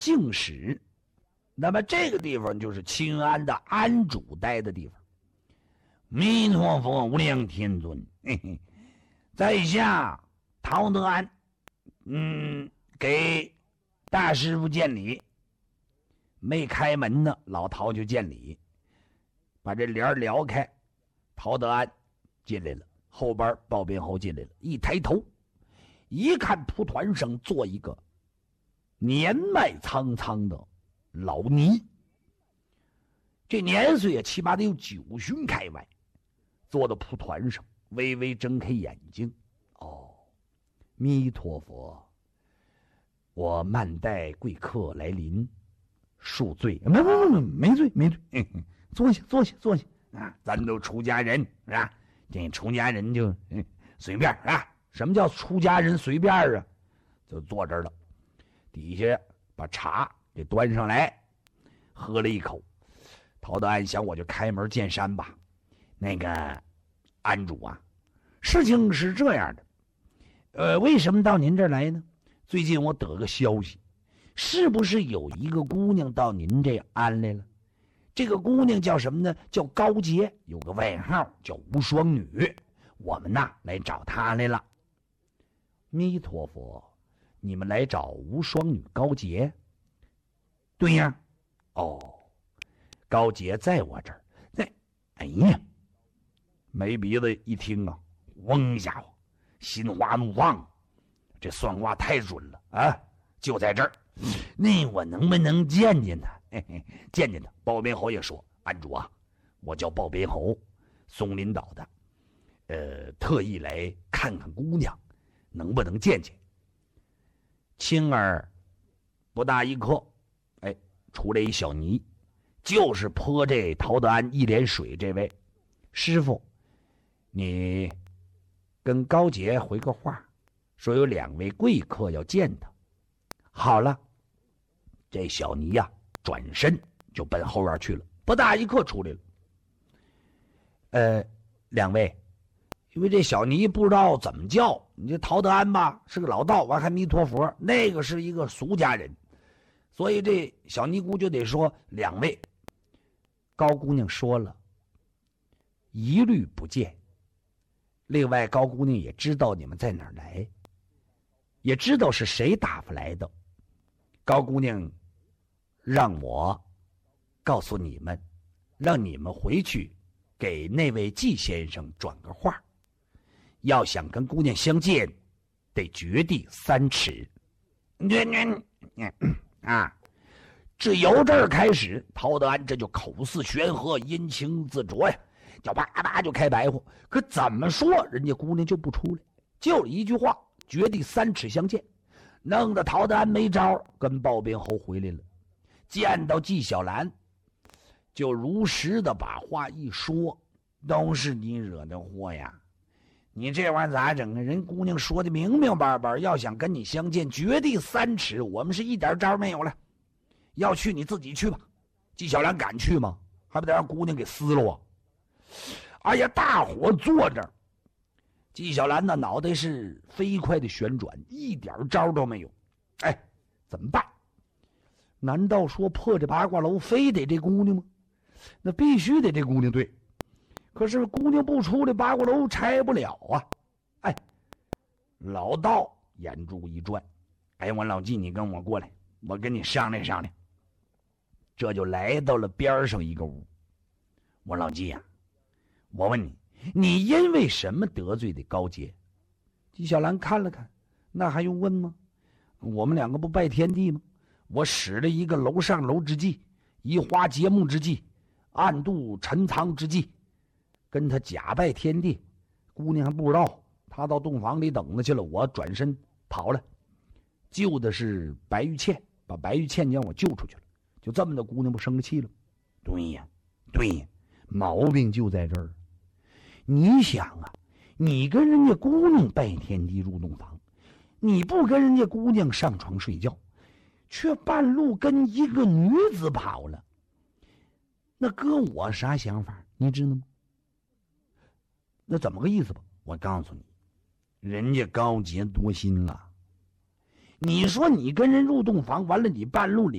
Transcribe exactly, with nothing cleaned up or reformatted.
净室。那么这个地方就是清安的安主待的地方。弥陀佛，无量天尊，嘿嘿，在下陶德安，嗯，给大师傅见礼。没开门呢，老陶就见礼，把这帘撩开，陶德安进来了，后边鲍边侯进来了，一抬头一看，蒲团上坐一个年迈苍苍的老尼，这年岁也起码得有九旬开外，坐到蒲团上，微微睁开眼睛。哦，弥陀佛，我慢待贵客来临，恕罪。没没没没罪没罪，嗯嗯，坐下坐下坐下啊！咱都出家人是吧？这出家人就嗯随便啊。什么叫出家人随便啊？就坐这儿了，底下把茶给端上来，喝了一口。陶德安想，我就开门见山吧。那个安主啊，事情是这样的，呃，为什么到您这儿来呢？最近我得个消息，是不是有一个姑娘到您这安来了？这个姑娘叫什么呢？叫高洁，有个外号叫无双女。我们呐来找她来了。弥陀佛，你们来找无双女高洁？对呀。哦，高洁在我这儿。在，哎呀，没鼻子一听啊，嗡一下伙，心花怒放，这算话太准了啊！就在这儿，那我能不能见见他？嘿嘿，见见他。鲍边侯也说：“安主啊，我叫鲍边侯，松林岛的，呃，特意来看看姑娘，能不能见见？”青儿不大一刻，哎，出来一小尼，就是泼这陶德安一脸水。这位师傅，你跟高洁回个话，说有两位贵客要见他。好了，这小尼呀、啊，转身就奔后院去了，不大一刻出来了。呃，两位，因为这小尼不知道怎么叫，你这陶德安吧是个老道，完还弥陀佛，那个是一个俗家人，所以这小尼姑就得说两位。高姑娘说了，一律不见。另外，高姑娘也知道你们在哪儿来，也知道是谁打发来的。高姑娘让我告诉你们，让你们回去给那位季先生转个话，要想跟姑娘相见，得掘地三尺。啊，这由这儿开始，陶德安这就口似悬河，阴晴自浊呀，就叭叭就开白话。可怎么说，人家姑娘就不出来，就一句话：掘地三尺相见。弄得陶德安没招，跟鲍边侯回来了。见到纪晓岚，就如实的把话一说：“都是你惹的祸呀！你这玩意儿咋整啊？人姑娘说的明明白白，要想跟你相见，掘地三尺，我们是一点招没有了。要去你自己去吧。”纪晓岚敢去吗？还不得让姑娘给撕了啊！哎呀，大伙坐这儿。纪晓岚的脑袋是飞快的旋转，一点招都没有。哎，怎么办？难道说破这八卦楼非得这姑娘吗？那必须得这姑娘对。可是姑娘不出来，八卦楼拆不了啊！哎，老道眼珠一转，哎，我老纪，你跟我过来，我跟你商量商量。这就来到了边上一个屋。我老纪呀、啊，我问你，你因为什么得罪的高洁？纪晓岚看了看，那还用问吗？我们两个不拜天地吗？我使了一个楼上楼之计，移花接木之计，暗度陈仓之计，跟他假拜天地。姑娘还不知道，他到洞房里等着去了，我转身跑了，救的是白玉倩，把白玉倩将我救出去了。就这么的，姑娘不生了气了？对呀，对呀，毛病就在这儿。你想啊，你跟人家姑娘拜天地入洞房，你不跟人家姑娘上床睡觉，却半路跟一个女子跑了，那搁我啥想法你知道吗？那怎么个意思吧？我告诉你，人家高洁多心了。你说你跟人入洞房，完了你半路里